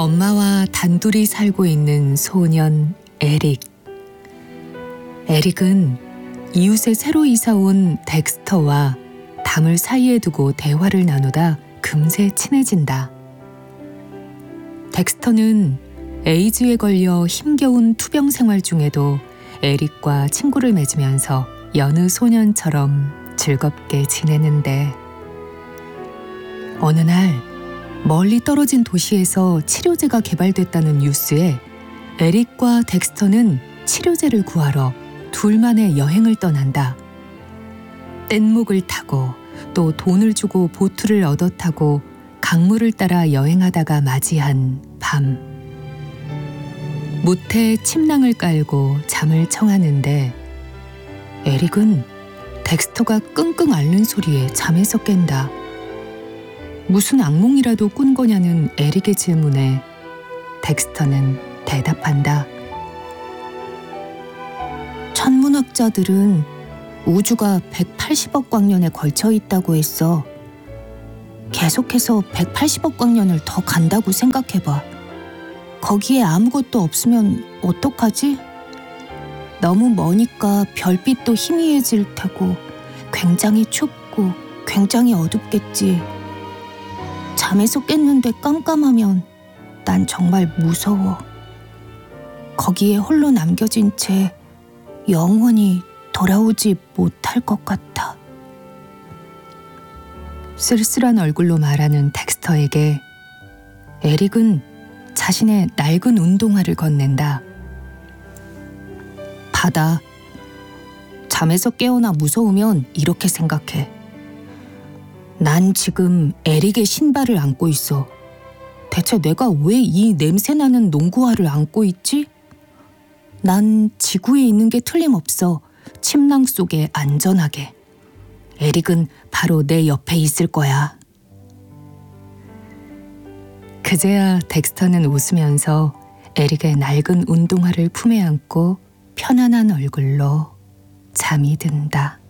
엄마와 단둘이 살고 있는 소년 에릭. 에릭은 이웃에 새로 이사 온 덱스터와 담을 사이에 두고 대화를 나누다 금세 친해진다. 덱스터는 에이즈에 걸려 힘겨운 투병 생활 중에도 에릭과 친구를 맺으면서 여느 소년처럼 즐겁게 지내는데, 어느 날 멀리 떨어진 도시에서 치료제가 개발됐다는 뉴스에 에릭과 덱스터는 치료제를 구하러 둘만의 여행을 떠난다. 뗏목을 타고 또 돈을 주고 보트를 얻어 타고 강물을 따라 여행하다가 맞이한 밤. 무태에 침낭을 깔고 잠을 청하는데 에릭은 덱스터가 끙끙 앓는 소리에 잠에서 깬다. 무슨 악몽이라도 꾼 거냐는 에릭의 질문에 덱스터는 대답한다. 천문학자들은 우주가 180억 광년에 걸쳐 있다고 했어. 계속해서 180억 광년을 더 간다고 생각해봐. 거기에 아무것도 없으면 어떡하지? 너무 머니까 별빛도 희미해질 테고 굉장히 춥고 굉장히 어둡겠지. 잠에서 깼는데 깜깜하면 난 정말 무서워. 거기에 홀로 남겨진 채 영원히 돌아오지 못할 것 같아. 쓸쓸한 얼굴로 말하는 덱스터에게 에릭은 자신의 낡은 운동화를 건넨다. 받아. 잠에서 깨어나 무서우면 이렇게 생각해. 난 지금 에릭의 신발을 안고 있어. 대체 내가 왜 이 냄새나는 농구화를 안고 있지? 난 지구에 있는 게 틀림없어. 침낭 속에 안전하게. 에릭은 바로 내 옆에 있을 거야. 그제야 덱스터는 웃으면서 에릭의 낡은 운동화를 품에 안고 편안한 얼굴로 잠이 든다.